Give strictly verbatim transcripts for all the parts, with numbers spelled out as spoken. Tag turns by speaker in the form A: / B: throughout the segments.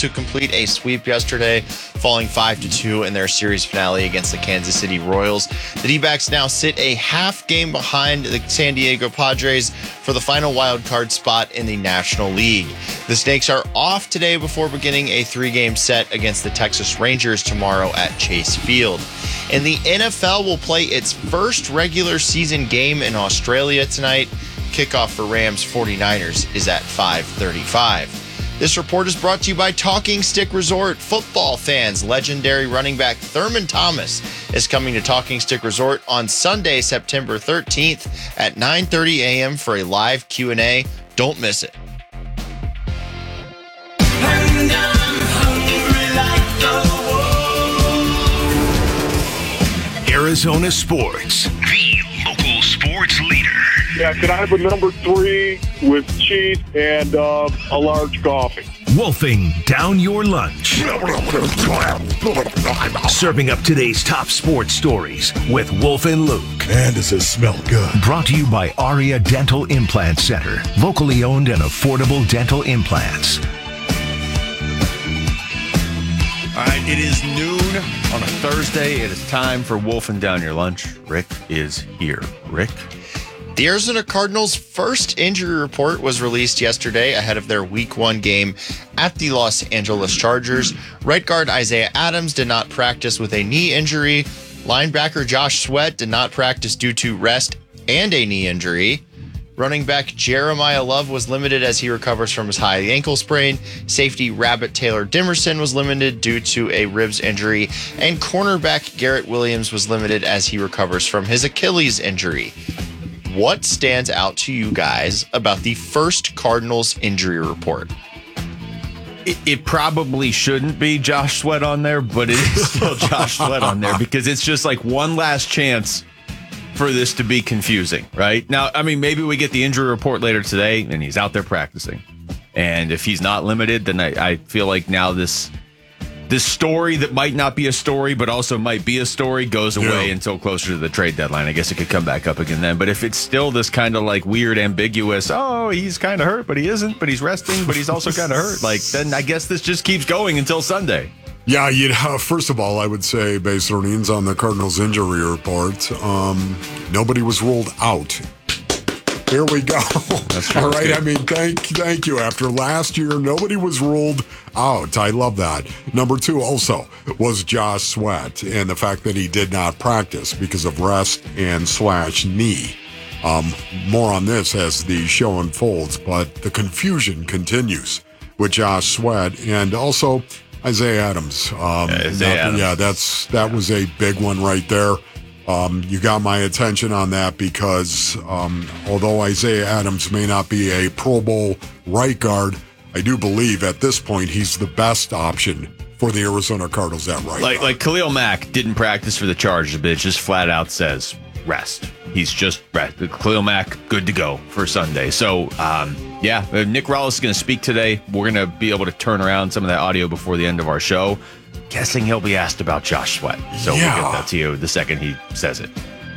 A: to complete a sweep yesterday, falling five to two in their series finale against the Kansas City Royals. The D-backs now sit a half game behind the San Diego Padres for the final wild card spot in the National League. The Snakes are off today before beginning a three-game set against the Texas Rangers tomorrow at Chase Field. And the N F L will play its first regular season game in Australia tonight. Kickoff for Rams forty-niners is at five thirty-five. This report is brought to you by Talking Stick Resort. Football fans, legendary running back Thurman Thomas is coming to Talking Stick Resort on Sunday, September thirteenth at nine thirty a.m. for a live Q and A. Don't miss it.
B: And I'm hungry like the wolf.
C: Arizona Sports, the local sports leader.
D: Yeah, can I have a number three with cheese and uh, a large coffee?
C: Wolfing down your lunch. Serving up today's top sports stories with Wolf and Luke.
E: Man, does this smell good.
C: Brought to you by Aria Dental Implant Center. Locally owned and affordable dental implants.
F: All right, it is noon on a Thursday. It is time for Wolfing Down Your Lunch. Rick is here. Rick?
A: The Arizona Cardinals' first injury report was released yesterday ahead of their week one game at the Los Angeles Chargers. Right guard Isaiah Adams did not practice with a knee injury. Linebacker Josh Sweat did not practice due to rest and a knee injury. Running back Jeremiah Love was limited as he recovers from his high ankle sprain. Safety Rabbit Taylor Dimerson was limited due to a ribs injury. And cornerback Garrett Williams was limited as he recovers from his Achilles injury. What stands out to you guys about the first Cardinals injury report?
F: It, it probably shouldn't be Josh Sweat on there, but it is still Josh Sweat on there because it's just like one last chance for this to be confusing, right? Now, I mean, maybe we get the injury report later today and he's out there practicing. And if he's not limited, then I, I feel like now this this story that might not be a story, but also might be a story goes away yeah. until closer to the trade deadline. I guess it could come back up again then. But if it's still this kind of like weird, ambiguous, oh, he's kind of hurt, but he isn't, but he's resting, but he's also kind of hurt, like then I guess this just keeps going until Sunday.
E: Yeah, you know, first of all, I would say, based earnings on the Cardinals injury report, um, nobody was ruled out. Here we go.
F: That's
E: all right.
F: good.
E: I mean, thank, thank you. After last year, nobody was ruled out. I love that. Number two also was Josh Sweat and the fact that he did not practice because of rest and slash knee. Um, more on this as the show unfolds, but the confusion continues with Josh Sweat and also Isaiah Adams. Um,
F: yeah, Isaiah
E: that,
F: Adams.
E: yeah, that's that was a big one right there. Um, you got my attention on that because um, although Isaiah Adams may not be a Pro Bowl right guard, I do believe at this point he's the best option for the Arizona Cardinals at right
F: Like
E: guard.
F: like Khalil Mack didn't practice for the Chargers, but it just flat out says rest. He's just rest. Khalil Mack, good to go for Sunday. So, um, yeah, Nick Rawls is going to speak today. We're going to be able to turn around some of that audio before the end of our show. Guessing he'll be asked about Josh Sweat. So
E: Yeah.
F: we'll get that to you the second he says it.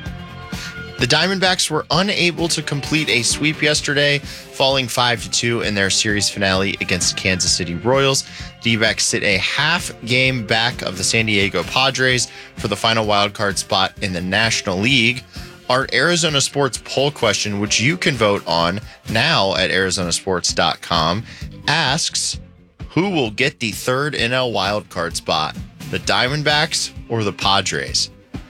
A: The Diamondbacks were unable to complete a sweep yesterday, falling five to two in their series finale against Kansas City Royals. D-backs sit a half game back of the San Diego Padres for the final wildcard spot in the National League. Our Arizona Sports poll question, which you can vote on now at arizona sports dot com, asks, who will get the third N L wildcard spot, the Diamondbacks or the Padres?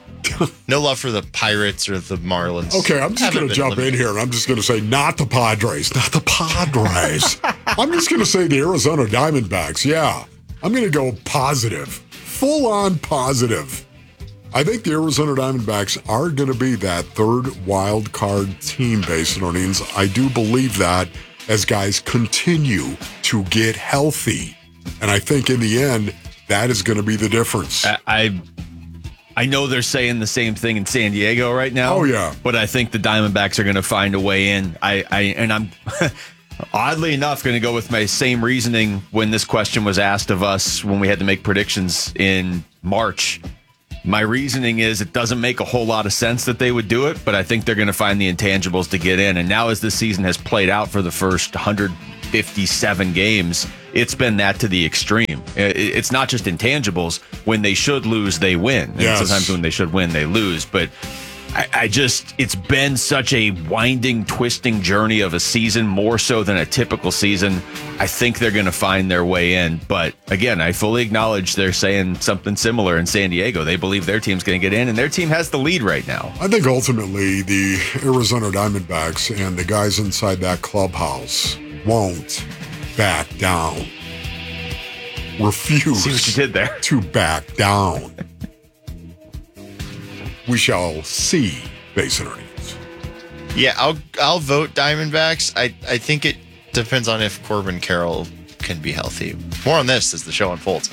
A: No love for the Pirates or the Marlins.
E: Okay, I'm just
A: Haven't
E: going to
A: been
E: jump
A: limited.
E: in here and I'm just going to say not the Padres, not the Padres. I'm just going to say the Arizona Diamondbacks. Yeah, I'm going to go positive, full on positive. I think the Arizona Diamondbacks are going to be that third wild card team based on earnings. I do believe that as guys continue to get healthy. And I think in the end, that is going to be the difference.
F: I, I I know they're saying the same thing in San Diego right now.
E: Oh, yeah.
F: But I think the Diamondbacks are going to find a way in. I, I and I'm oddly enough going to go with my same reasoning when this question was asked of us when we had to make predictions in March. My reasoning is it doesn't make a whole lot of sense that they would do it, but I think they're going to find the intangibles to get in. And now as this season has played out for the first one hundred fifty-seven games, it's been that to the extreme. It's not just intangibles. When they should lose, they win. And
E: Yes.
F: sometimes when they should win, they lose. But I, I just, it's been such a winding, twisting journey of a season, more so than a typical season. I think they're going to find their way in. But again, I fully acknowledge they're saying something similar in San Diego. They believe their team's going to get in, and their team has the lead right now.
E: I think ultimately the Arizona Diamondbacks and the guys inside that clubhouse won't back down. Refuse
F: See what you did there?
E: to back down. We shall see, Basin Earnings.
A: Yeah, I'll I'll vote Diamondbacks. I, I think it depends on if Corbin Carroll can be healthy. More on this as the show unfolds.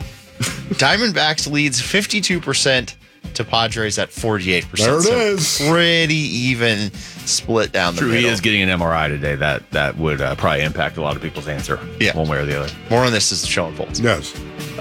A: Diamondbacks leads fifty-two percent to Padres at forty-eight percent.
E: There it is.
A: Pretty even split down the
F: True,
A: middle.
F: he is getting an M R I today. That that would uh, probably impact a lot of people's answer,
A: Yeah.
F: one way or the other.
A: More on this as the show unfolds.
E: Yes.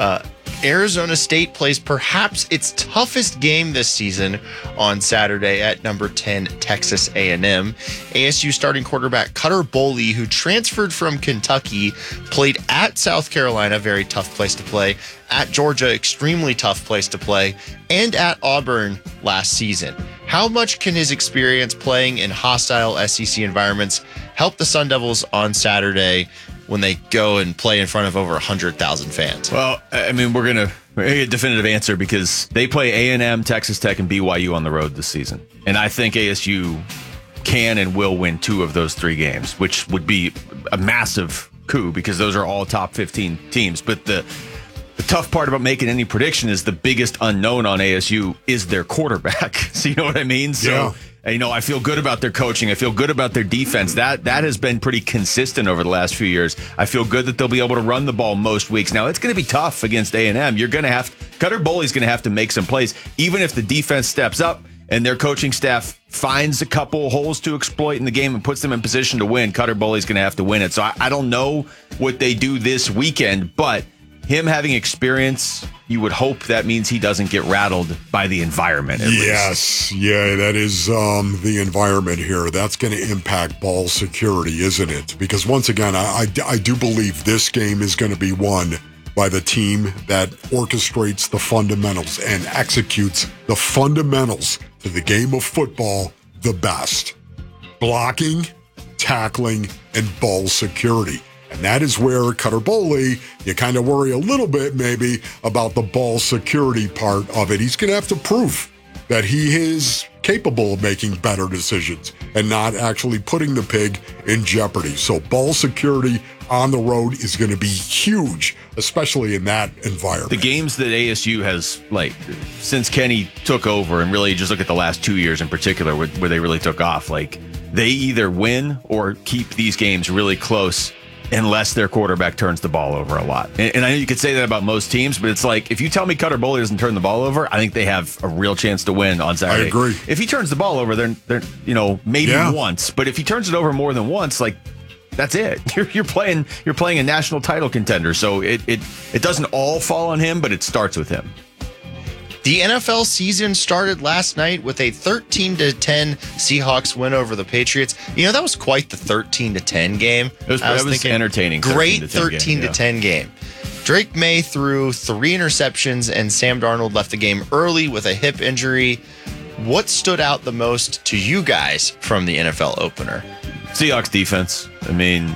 A: Arizona State plays perhaps its toughest game this season on Saturday at number ten, Texas A and M. A S U starting quarterback Cutter Boley, who transferred from Kentucky, played at South Carolina, very tough place to play, at Georgia, extremely tough place to play, and at Auburn last season. How much can his experience playing in hostile S E C environments help the Sun Devils on Saturday when they go and play in front of over one hundred thousand fans?
F: Well, I mean, we're gonna we're gonna get a definitive answer because they play A and M, Texas Tech, and B Y U on the road this season, and I think A S U can and will win two of those three games, which would be a massive coup because those are all top fifteen teams. But the the tough part about making any prediction is the biggest unknown on A S U is their quarterback. So you know what I mean? So.
E: Yeah.
F: You know, I feel good about their coaching. I feel good about their defense. That that has been pretty consistent over the last few years. I feel good that they'll be able to run the ball most weeks. Now, it's going to be tough against A and M. You're going to have Cutter Boley's going to have to make some plays, even if the defense steps up and their coaching staff finds a couple holes to exploit in the game and puts them in position to win. Cutter Boley's going to have to win it. So I, I don't know what they do this weekend, but him having experience, you would hope that means he doesn't get rattled by the environment. At
E: Yes, yeah, that is um, the environment here. That's going to impact ball security, isn't it? Because once again, I, I, I do believe this game is going to be won by the team that orchestrates the fundamentals and executes the fundamentals to the game of football the best. Blocking, tackling, and ball security. And that is where Cutter Boley, you kind of worry a little bit maybe about the ball security part of it. He's going to have to prove that he is capable of making better decisions and not actually putting the pig in jeopardy. So ball security on the road is going to be huge, especially in that environment.
F: The games that A S U has, like, since Kenny took over, and really just look at the last two years in particular where, where they really took off, like, they either win or keep these games really close unless their quarterback turns the ball over a lot. And, and I know you could say that about most teams, but it's like, if you tell me Cutter Boley doesn't turn the ball over, I think they have a real chance to win on Saturday.
E: I agree.
F: If he turns the ball over, they're, they're you know, maybe
E: Yeah.
F: once. But if he turns it over more than once, like, that's it. You're, you're playing you're playing a national title contender. So it, it, it doesn't all fall on him, but it starts with him.
A: The N F L season started last night with a thirteen to ten Seahawks win over the Patriots. You know, that was quite the thirteen to ten game.
F: It was,
A: I
F: it was entertaining.
A: Great
F: thirteen to ten game,
A: thirteen to ten game. Drake May threw three interceptions, and Sam Darnold left the game early with a hip injury. What stood out the most to you guys from the N F L opener?
F: Seahawks defense. I mean,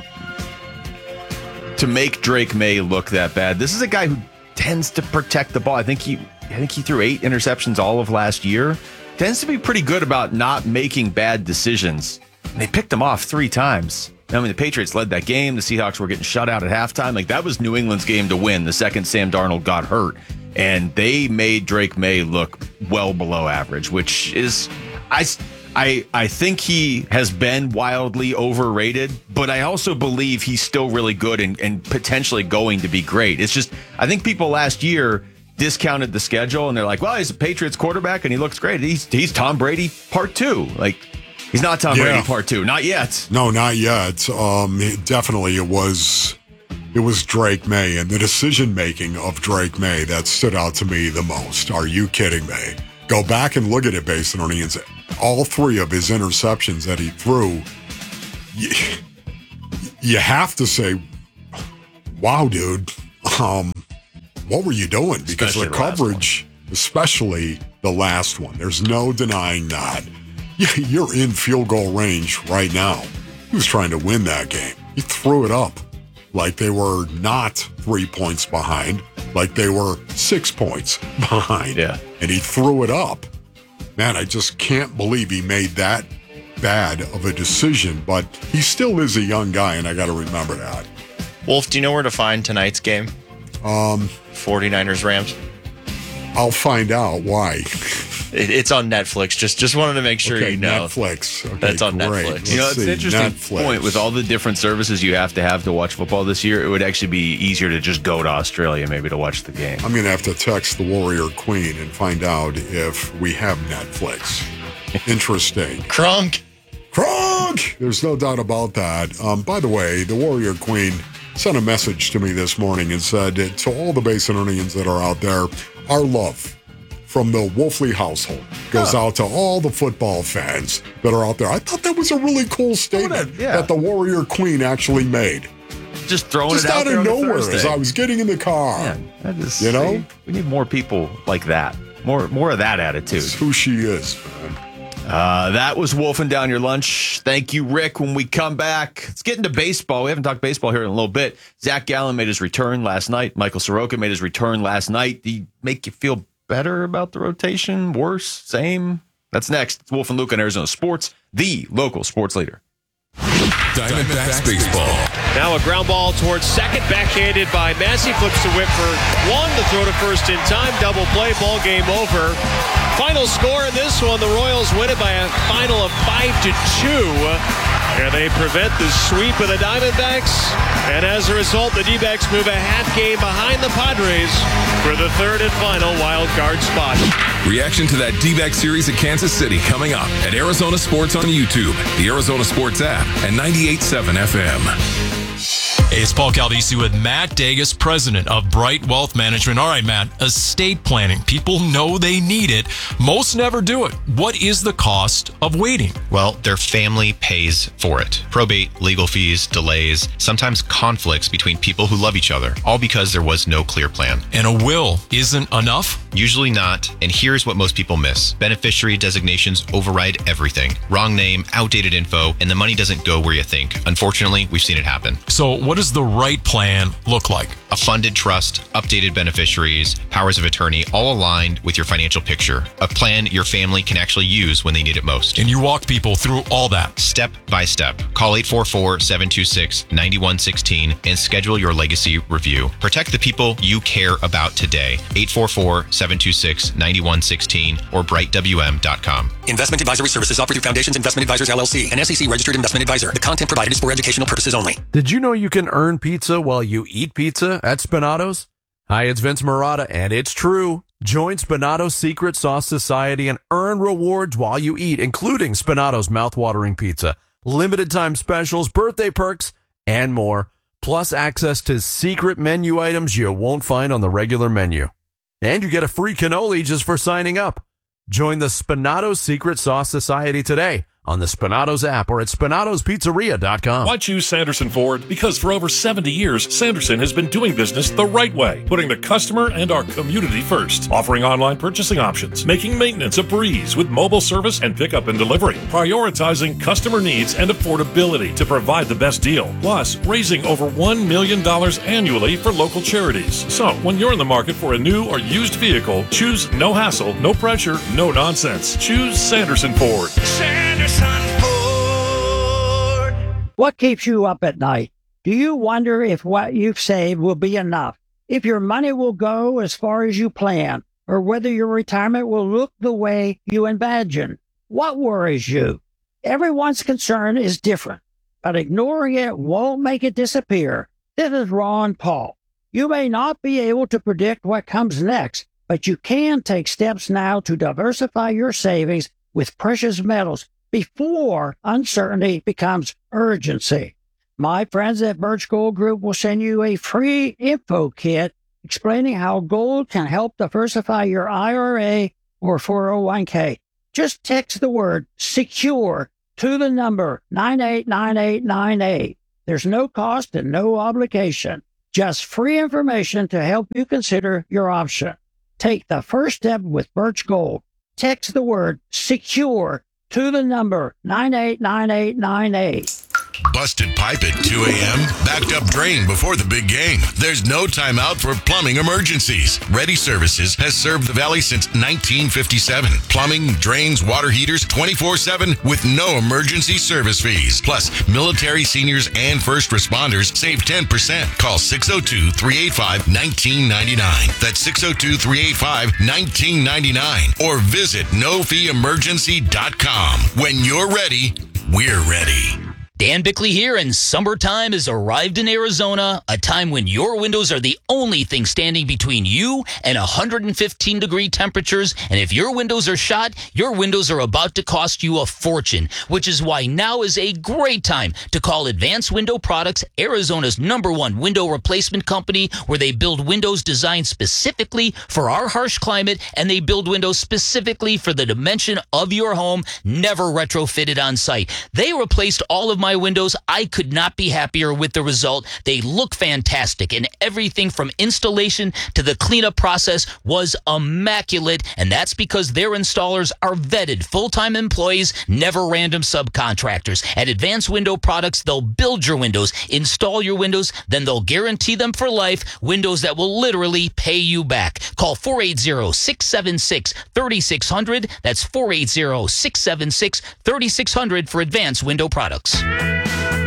F: to make Drake May look that bad, this is a guy who tends to protect the ball. I think he I think he threw eight interceptions all of last year. Tends to be pretty good about not making bad decisions. And they picked him off three times. I mean, the Patriots led that game. The Seahawks were getting shut out at halftime. Like, that was New England's game to win the second Sam Darnold got hurt. And they made Drake May look well below average, which is, I, I, I think he has been wildly overrated, but I also believe he's still really good and, and potentially going to be great. It's just, I think people last year discounted the schedule and they're like, well, he's a Patriots quarterback and he looks great. He's, he's Tom Brady part two. Like, he's not Tom
E: Yeah.
F: Brady part two. Not yet.
E: No, not yet. Um, it- definitely, it was it was Drake May and the decision making of Drake May that stood out to me the most. Are you kidding me? Go back and look at it, Basin Orleans. All three of his interceptions that he threw, you, you have to say, wow, dude, um, what were you doing? Because
F: Especially
E: the
F: the last
E: coverage, especially the last one, there's no denying that. You're in field goal range right now. He was trying to win that game. He threw it up like they were not three points behind, like they were six points behind.
F: Yeah.
E: And he threw it up. Man, I just can't believe he made that bad of a decision, but he still is a young guy, and I got to remember that.
A: Wolf, do you know where to find tonight's game?
E: Um,
A: 49ers Rams.
E: I'll find out why.
A: It, it's on Netflix. Just just wanted to make sure
E: Okay,
A: you know.
E: Netflix. Okay,
A: That's on
E: great.
A: Netflix.
E: Let's
F: You know, it's
E: see.
F: an interesting
E: Netflix.
F: point. With all the different services you have to have to watch football this year, it would actually be easier to just go to Australia maybe to watch the game.
E: I'm going to have to text the Warrior Queen and find out if we have Netflix. Interesting.
A: Crunk.
E: Kronk! There's no doubt about that. Um, by the way, the Warrior Queen sent a message to me this morning and said, to all the Basinonians that are out there, our love from the Wolfley household goes out to all the football fans that are out there. I thought that was a really cool statement
F: that- yeah.
E: that the Warrior Queen actually made.
F: Just throwing
E: Just
F: it out,
E: out
F: there
E: of
F: on a
E: nowhere as
F: Thursday.
E: I was getting in the car.
F: Man, that is,
E: You know?
F: see, we need more people like that. More, more of that attitude.
E: That's who she is, man.
F: Uh, that was wolfing down your lunch. Thank you, Rick. When we come back, let's get into baseball. We haven't talked baseball here in a little bit. Zach Gallen made his return last night. Michael Soroka made his return last night. Did he make you feel better about the rotation? Worse? Same? That's next. It's Wolf and Luke on Arizona Sports, the local sports leader.
G: Diamondbacks baseball.
H: Now a ground ball towards second, backhanded by Massey, flips the whip for one to throw to first in time. Double play, ball game over. Final score in this one, the Royals win it by a final of five to two. And they prevent the sweep of the Diamondbacks. And as a result, the D-backs move a half game behind the Padres for the third and final wild card spot.
G: Reaction to that D-back series at Kansas City coming up at Arizona Sports on YouTube, the Arizona Sports app, and ninety-eight point seven F M.
I: Hey, it's Paul Caldisi with Matt Dagus, president of Bright Wealth Management. All right, Matt, estate planning. People know they need it. Most never do it. What is the cost of waiting?
J: Well, their family pays for it. Probate, legal fees, delays, sometimes conflicts between people who love each other, all because there was no clear plan.
I: And a will isn't enough?
J: Usually not, and here's what most people miss. Beneficiary designations override everything. Wrong name, outdated info, and the money doesn't go where you think. Unfortunately, we've seen it happen.
I: So what does the right plan look like?
J: A funded trust, updated beneficiaries, powers of attorney, all aligned with your financial picture. A plan your family can actually use when they need it most.
I: And you walk people through all that.
J: Step by step. Call eight four four, seven two six, nine one one six and schedule your legacy review. Protect the people you care about today. eight four four, seven two six, nine one one six or bright w m dot com.
K: Investment advisory services offered through Foundations Investment Advisors, L L C, an S E C registered investment advisor. The content provided is for educational purposes only.
L: Did you know you can earn pizza while you eat pizza at Spinato's? Hi, it's Vince Marotta, and it's true. Join Spinato's Secret Sauce Society and earn rewards while you eat, including Spinato's mouthwatering pizza, limited time specials, birthday perks, and more, plus access to secret menu items you won't find on the regular menu. And you get a free cannoli just for signing up. Join the Spinato's Secret Sauce Society today on the Spinato's app or at spinatos pizzeria dot com.
M: Why choose Sanderson Ford? Because for over seventy years, Sanderson has been doing business the right way, putting the customer and our community first, offering online purchasing options, making maintenance a breeze with mobile service and pickup and delivery, prioritizing customer needs and affordability to provide the best deal, plus raising over one million dollars annually for local charities. So, when you're in the market for a new or used vehicle, choose no hassle, no pressure, no nonsense. Choose Sanderson Ford.
B: Sanderson Ford.
N: What keeps you up at night? Do you wonder if what you've saved will be enough? If your money will go as far as you plan? Or whether your retirement will look the way you imagine? What worries you? Everyone's concern is different, but ignoring it won't make it disappear. This is Ron Paul. You may not be able to predict what comes next, but you can take steps now to diversify your savings with precious metals before uncertainty becomes urgency. My friends at Birch Gold Group will send you a free info kit explaining how gold can help diversify your I R A or four oh one k. Just text the word SECURE to the number nine eight nine eight nine eight. There's no cost and no obligation, just free information to help you consider your option. Take the first step with Birch Gold. Text the word SECURE to the number nine eight nine eight nine eight.
O: Busted pipe at two a.m., backed up drain before the big game. There's no time out for plumbing emergencies. Ready Services has served the Valley since nineteen fifty-seven. Plumbing, drains, water heaters, twenty-four seven with no emergency service fees. Plus, military, seniors, and first responders save ten percent. Call six oh two, three eight five, one nine nine nine. That's six oh two, three eight five, one nine nine nine. Or visit no fee emergency dot com. When you're ready, we're ready.
P: Dan Bickley here, and summertime has arrived in Arizona, a time when your windows are the only thing standing between you and one hundred fifteen degree temperatures. And if your windows are shot, your windows are about to cost you a fortune, which is why now is a great time to call Advanced Window Products, Arizona's number one window replacement company, where they build windows designed specifically for our harsh climate, and they build windows specifically for the dimension of your home, never retrofitted on site. They replaced all of my windows. I could not be happier with the result. They look fantastic, and everything from installation to the cleanup process was immaculate, and that's because their installers are vetted full-time employees, never random subcontractors. At Advanced Window Products, they'll build your windows, install your windows, then they'll guarantee them for life, windows that will literally pay you back. Call four eight zero, six seven six, three six zero zero. That's four eight zero, six seven six, three six zero zero for Advanced Window Products.